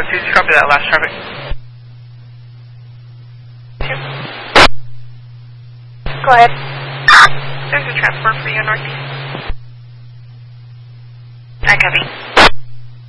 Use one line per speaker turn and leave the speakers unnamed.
Susie, copy that last traffic.
Go ahead.
There's a transport for you northeast.